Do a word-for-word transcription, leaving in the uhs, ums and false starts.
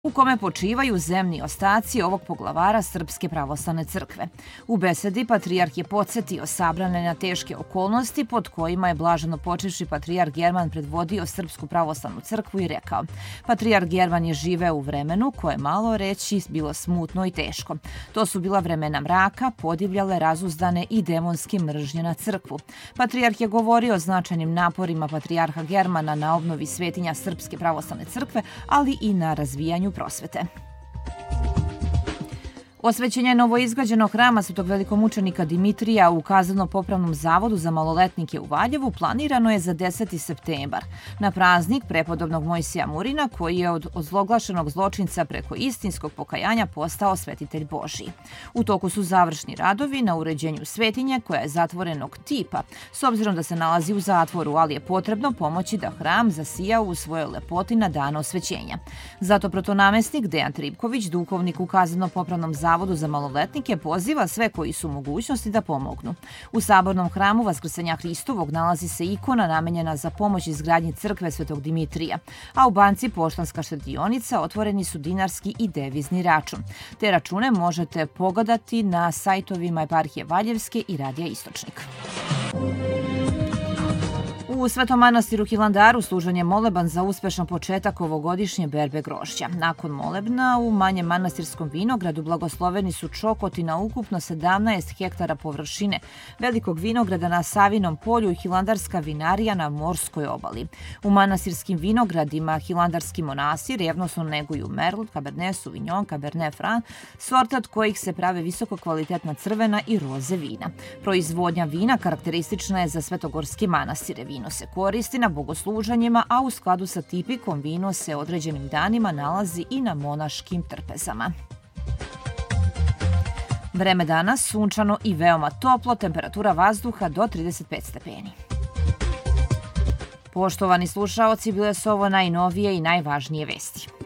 u kome počivaju zemni ostaci ovog poglavara Srpske pravoslavne crkve. U besedi patrijarh je podsjetio sabrane na teške okolnosti pod kojima je blaženo počivši patrijarh German predvodio Srpsku pravoslavnu crkvu i rekao: Patrijarh German je živeo u vremenu koje malo reći bilo smutno i teško. To su bila vremena mraka, podivljale, razuzdane i demonski mržnje na crkvu. Patrijarh je govorio o značajnim naporima patrijarha Germana na obnovi svetinja Srpske pravoslavne crkve, ali i na razvijanju prosvete. Osvećenje novoizgrađenog hrama Svetog velikomučenika Dimitrija u Kazneno-popravnom zavodu za maloletnike u Valjevu planirano je za deseti septembar, na praznik prepodobnog Mojsija Murina, koji je od ozloglašenog zločinca preko istinskog pokajanja postao svetitelj Božji. U toku su završni radovi na uređenju svetinje koja je zatvorenog tipa, s obzirom da se nalazi u zatvoru, ali je potrebno pomoći da hram zasija u svojoj lepoti na dan osvećenja. Zato protonamestnik Dejan Tripković, duhovnik u Kazneno-popravnom zavodu Zavodu za maloletnike, poziva sve koji su u mogućnosti da pomognu. U Sabornom hramu Vaskrsenja Hristovog nalazi se ikona namenjena za pomoć izgradnji crkve Svetog Dimitrija, a u banci Poštanska štedionica otvoreni su dinarski i devizni račun. Te račune možete pogledati na sajtovima Eparhije Valjevske i Radija Istočnik. U Svetom manastiru Hilandaru služen je moleban za uspešan početak ovogodišnje berbe grožđa. Nakon molebna u manjem manastirskom vinogradu blagosloveni su čokoti na ukupno sedamnaest hektara površine velikog vinograda na Savinom polju i Hilandarska vinarija na morskoj obali. U manastirskim vinogradima hilandarski monasi revnosno neguju Merlot, Cabernet Sauvignon, Cabernet Franc, sorte od kojih se prave visoko kvalitetna crvena i roze vina. Proizvodnja vina karakteristična je za svetogorske manastire. Vino se koristi na bogosluženjima, a u skladu sa tipikom vino se određenim danima nalazi i na monaškim trpezama. Vreme danas sunčano i veoma toplo, temperatura vazduha do trideset pet stepeni. Poštovani slušaoci, bile su ovo najnovije i najvažnije vesti.